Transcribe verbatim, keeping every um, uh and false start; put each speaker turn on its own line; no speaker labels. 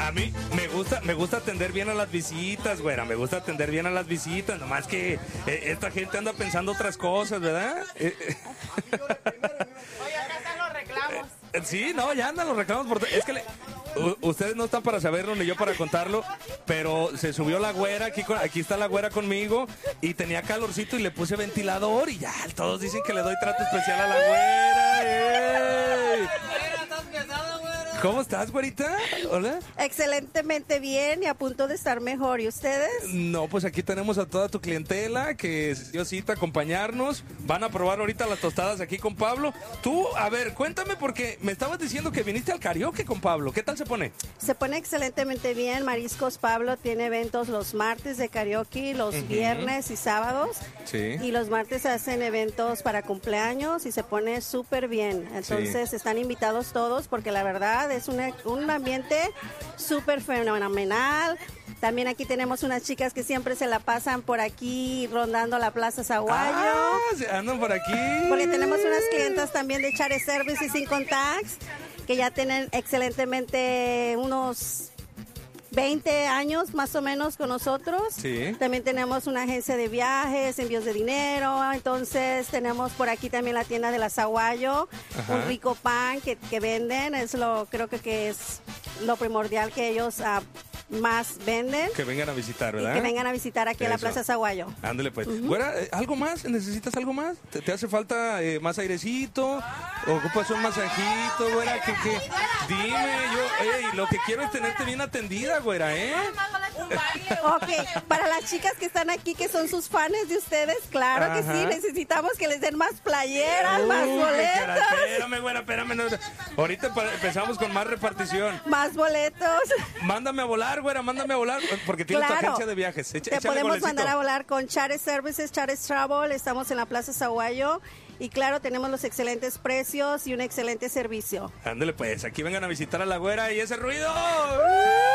A mí me gusta, me gusta atender bien a las visitas, güera. Me gusta atender bien a las visitas. Nomás que eh, esta gente anda pensando otras cosas, ¿verdad? Eh, eh.
Oye, acá están los reclamos.
Eh, sí, no, ya andan los reclamos. Por es que le, u, ustedes no están para saberlo ni yo para contarlo, pero se subió la güera. Aquí, con, aquí está la güera conmigo y tenía calorcito y le puse ventilador y ya todos dicen que le doy trato especial a la güera. ¡Ey! ¿Cómo estás, güerita? Hola.
Excelentemente bien y a punto de estar mejor. ¿Y ustedes?
No, pues aquí tenemos a toda tu clientela que dio cita a acompañarnos. Van a probar ahorita las tostadas aquí con Pablo. Tú, a ver, cuéntame porque me estabas diciendo que viniste al karaoke con Pablo. ¿Qué tal se pone?
Se pone excelentemente bien. Mariscos Pablo tiene eventos los martes de karaoke, los uh-huh. viernes y sábados.
Sí.
Y los martes hacen eventos para cumpleaños y se pone súper bien. Entonces sí. están invitados todos porque la verdad es una, un ambiente súper fenomenal. También aquí tenemos unas chicas que siempre se la pasan por aquí rondando la Plaza Zaguayo.
Ah, se andan por aquí.
Porque tenemos unas clientas también de Chare Service y Sin Contacts que ya tienen excelentemente unos veinte años más o menos con nosotros.
Sí.
También tenemos una agencia de viajes, envíos de dinero. Entonces tenemos por aquí también la tienda de la Zaguayo, Ajá. un rico pan que, que venden. Es lo creo que, que es lo primordial que ellos uh, más venden.
Que vengan a visitar, ¿verdad?
Y que vengan a visitar aquí Eso. a la Plaza Zaguayo.
Ándale pues.
Uh-huh.
Güera, ¿algo más? ¿Necesitas algo más? ¿Te, te hace falta eh, más airecito? ¿Ocupas un masajito, güera? ¿Qué, qué? Dime, yo, ey, lo que quiero es tenerte bien atendida, güera, ¿eh?
Ok, para las chicas que están aquí, que son sus fans de ustedes, claro Ajá. que sí, necesitamos que les den más playeras, uh, más boletos.
Cara, espérame, güera, espérame. No, ahorita para, empezamos con más repartición.
Más boletos.
Mándame a volar, güera, mándame a volar, porque tienes
claro.
tu agencia de viajes. Echa,
Te podemos
golecito.
mandar a volar con Chare Services, Chare Travel, estamos en la Plaza Zaguayo. Y claro, tenemos los excelentes precios y un excelente servicio.
Ándale pues, aquí vengan a visitar a la güera y ese ruido.